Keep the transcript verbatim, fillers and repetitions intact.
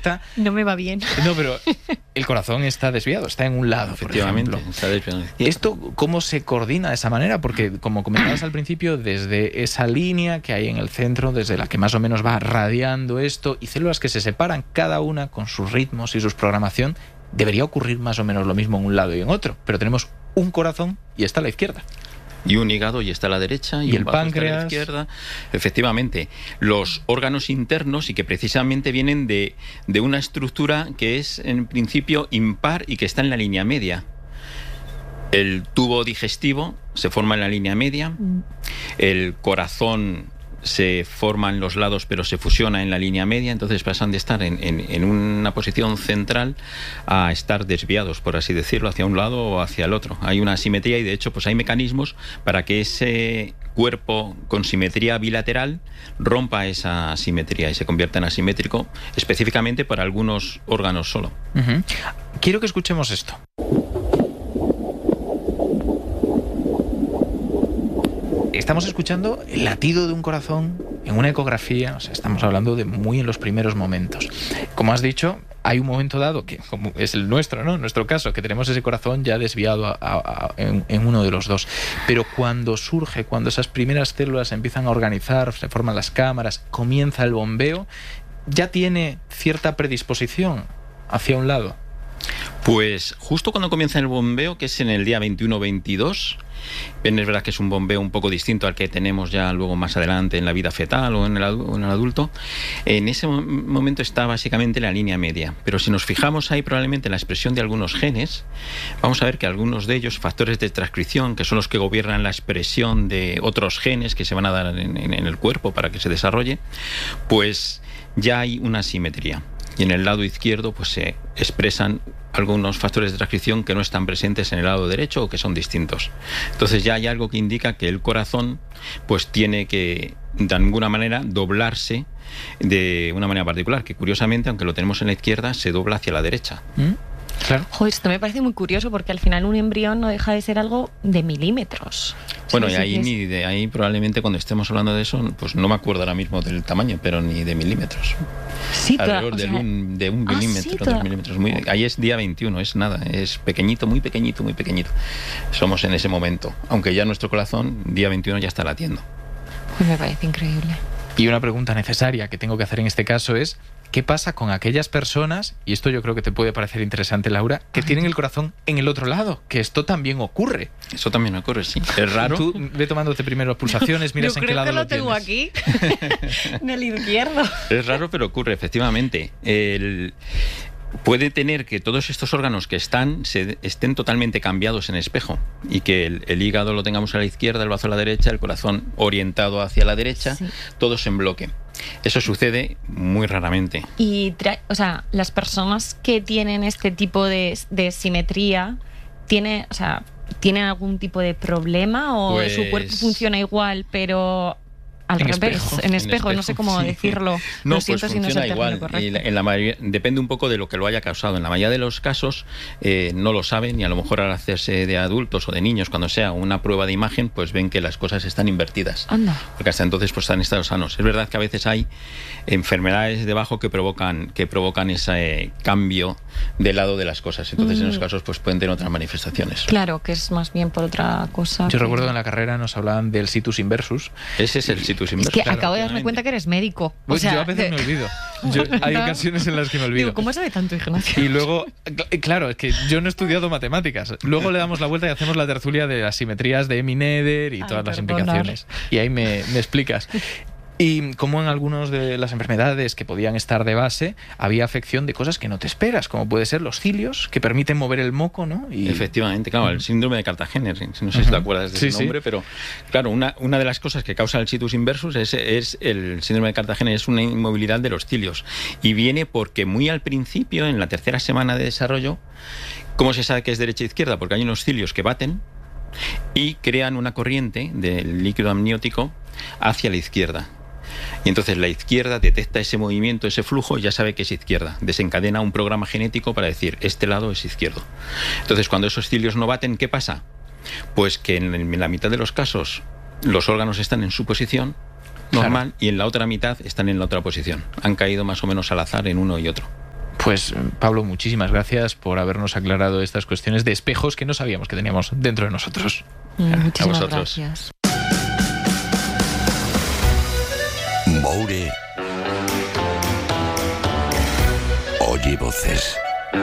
correcta. No me va bien. No, pero el corazón está desviado, está en un lado, Efectivamente, por ejemplo. está desviado. ¿Esto cómo se coordina de esa manera? Porque, como comentabas al principio, desde esa línea que hay en el centro, desde la que más o menos va radiando esto, y células que se separan cada una con sus ritmos y su programación, debería ocurrir más o menos lo mismo en un lado y en otro. Pero tenemos un corazón y está a la izquierda. Y un hígado y está a la derecha, y, y un el bazo páncreas está a la izquierda. Efectivamente, los órganos internos, y que precisamente vienen de, de una estructura que es en principio impar y que está en la línea media. El tubo digestivo se forma en la línea media, el corazón se forma en los lados pero se fusiona en la línea media, entonces pasan de estar en, en, en una posición central a estar desviados, por así decirlo, hacia un lado o hacia el otro. Hay una asimetría y de hecho pues hay mecanismos para que ese cuerpo con simetría bilateral rompa esa asimetría y se convierta en asimétrico, específicamente para algunos órganos solo. Uh-huh. Quiero que escuchemos esto. Estamos escuchando el latido de un corazón en una ecografía, o sea, estamos hablando de muy en los primeros momentos. Como has dicho, hay un momento dado, que como es el nuestro, ¿no? En nuestro caso, que tenemos ese corazón ya desviado a, a, a, en, en uno de los dos. Pero cuando surge, cuando esas primeras células se empiezan a organizar, se forman las cámaras, comienza el bombeo, ¿ya tiene cierta predisposición hacia un lado? Pues justo cuando comienza el bombeo, que es en el día veintiuno veintidós, bien, es verdad que es un bombeo un poco distinto al que tenemos ya luego más adelante en la vida fetal o en el, o en el adulto. En ese momento está básicamente la línea media, pero si nos fijamos ahí probablemente en la expresión de algunos genes, vamos a ver que algunos de ellos, factores de transcripción, que son los que gobiernan la expresión de otros genes que se van a dar en, en, en el cuerpo para que se desarrolle, pues ya hay una simetría. Y en el lado izquierdo pues se expresan algunos factores de transcripción que no están presentes en el lado derecho o que son distintos. Entonces ya hay algo que indica que el corazón pues tiene que de alguna manera doblarse de una manera particular, que curiosamente, aunque lo tenemos en la izquierda, se dobla hacia la derecha. ¿Mm? Claro. Joder, esto me parece muy curioso porque al final un embrión no deja de ser algo de milímetros. Bueno, sí, y ahí, sí, ni de ahí probablemente cuando estemos hablando de eso, pues no me acuerdo ahora mismo del tamaño, pero ni de milímetros. Sí, alrededor toda, de, o sea, un, de un ah, milímetro, sí, dos toda... milímetros. Muy, ahí es día veintiuno, es nada, es pequeñito, muy pequeñito, muy pequeñito. Somos en ese momento, aunque ya nuestro corazón, día veintiuno, ya está latiendo. Pues me parece increíble. Y una pregunta necesaria que tengo que hacer en este caso es, ¿qué pasa con aquellas personas, y esto yo creo que te puede parecer interesante, Laura, que Ay. tienen el corazón en el otro lado? Que esto también ocurre. Eso también ocurre, sí. Es raro. Tú ve tomándote primero las pulsaciones, miras yo en qué lado lo tienes. Yo creo que lo tengo aquí, en el izquierdo. Es raro, pero ocurre, efectivamente. El... Puede tener que todos estos órganos que están se, estén totalmente cambiados en espejo y que el, el hígado lo tengamos a la izquierda, el bazo a la derecha, el corazón orientado hacia la derecha, sí. Todos en bloque. Eso sucede muy raramente. Y, o sea, las personas que tienen este tipo de, de simetría, ¿tiene, o sea, ¿tienen algún tipo de problema o pues... su cuerpo funciona igual, pero... Al en revés, espejo. en espejo, en espejo, no sé cómo sí. decirlo. No, Lo siento pues si no es el término igual. correcto. Y la, en la mayoría, depende un poco de lo que lo haya causado. En la mayoría de los casos eh, no lo saben y a lo mejor al hacerse de adultos o de niños, cuando sea una prueba de imagen, pues ven que las cosas están invertidas. Anda. Porque hasta entonces pues están en estados sanos. Es verdad que a veces hay enfermedades debajo que provocan que provocan ese cambio del lado de las cosas. Entonces mm. en esos casos pues pueden tener otras manifestaciones. Claro, que es más bien por otra cosa. Yo que... recuerdo que en la carrera nos hablaban del situs inversus. Ese es el situs inversus. Es que claro, acabo de darme cuenta que eres médico. Pues o sea, yo a veces de... me olvido. Yo, hay ocasiones en las que me olvido. Digo, ¿cómo sabe tanto, Ignacio? Y luego, claro, es que yo no he estudiado matemáticas. Luego le damos la vuelta y hacemos la tertulia de las simetrías de Emi-Nether y Ay, todas las perdonar. implicaciones. Y ahí me, me explicas. Y como en algunas de las enfermedades que podían estar de base, había afección de cosas que no te esperas, como puede ser los cilios, que permiten mover el moco, ¿no? Y... Efectivamente, claro, el síndrome de Cartagena, no sé si te acuerdas de sí, ese nombre, sí. pero claro, una, una de las cosas que causa el situs inversus es, es el síndrome de Cartagena, es una inmovilidad de los cilios. Y viene porque muy al principio, en la tercera semana de desarrollo, ¿cómo se sabe que es derecha e izquierda? Porque hay unos cilios que baten y crean una corriente del líquido amniótico hacia la izquierda. Y entonces la izquierda detecta ese movimiento, ese flujo, y ya sabe que es izquierda. Desencadena un programa genético para decir, este lado es izquierdo. Entonces, cuando esos cilios no baten, ¿qué pasa? Pues que en la mitad de los casos los órganos están en su posición normal, claro, y en la otra mitad están en la otra posición. Han caído más o menos al azar en uno y otro. Pues Pablo, muchísimas gracias por habernos aclarado estas cuestiones de espejos que no sabíamos que teníamos dentro de nosotros. Muchísimas A vosotros. gracias. Moure oye voces.